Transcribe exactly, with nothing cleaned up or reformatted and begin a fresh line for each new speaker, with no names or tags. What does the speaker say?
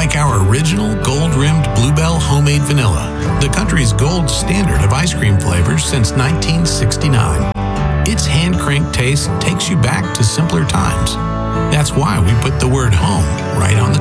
like our original gold-rimmed Bluebell homemade vanilla, the country's gold standard of ice cream flavors since nineteen sixty-nine. Its hand-cranked taste takes you back to simpler times. That's why we put the word home right on the